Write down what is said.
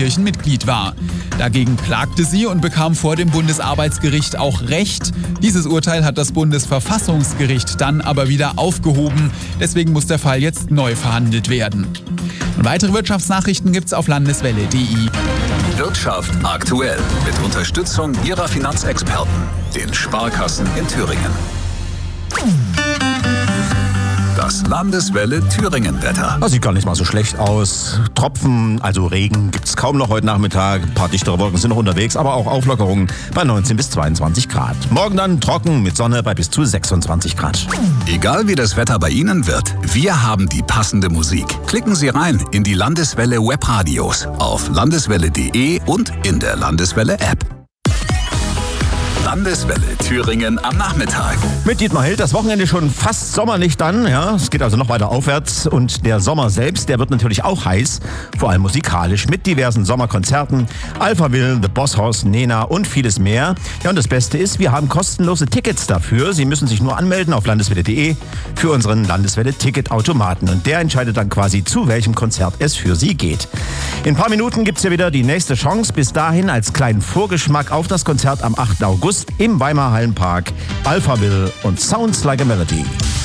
Gelsenkirchen Mitglied war. Dagegen klagte sie und bekam vor dem Bundesarbeitsgericht auch Recht. Dieses Urteil hat das Bundesverfassungsgericht dann aber wieder aufgehoben. Deswegen muss der Fall jetzt neu verhandelt werden. Und weitere Wirtschaftsnachrichten gibt's auf landeswelle.de. Wirtschaft aktuell mit Unterstützung Ihrer Finanzexperten, den Sparkassen in Thüringen. Das Landeswelle Thüringen-Wetter. Das sieht gar nicht mal so schlecht aus. Tropfen, also Regen, gibt es kaum noch heute Nachmittag. Ein paar dichtere Wolken sind noch unterwegs, aber auch Auflockerungen bei 19 bis 22 Grad. Morgen dann trocken mit Sonne bei bis zu 26 Grad. Egal wie das Wetter bei Ihnen wird, wir haben die passende Musik. Klicken Sie rein in die Landeswelle Webradios auf landeswelle.de und in der Landeswelle-App. Landeswelle Thüringen am Nachmittag. Mit Dietmar Hild das Wochenende schon fast sommerlich dann. Ja, es geht also noch weiter aufwärts. Und der Sommer selbst, der wird natürlich auch heiß. Vor allem musikalisch mit diversen Sommerkonzerten. Alphaville, The Boss House, Nena und vieles mehr. Ja, und das Beste ist, wir haben kostenlose Tickets dafür. Sie müssen sich nur anmelden auf landeswelle.de für unseren Landeswelle-Ticketautomaten. Und der entscheidet dann quasi, zu welchem Konzert es für Sie geht. In ein paar Minuten gibt es ja wieder die nächste Chance. Bis dahin als kleinen Vorgeschmack auf das Konzert am 8. August im Weimar Hallenpark, Alphaville und Sounds Like a Melody.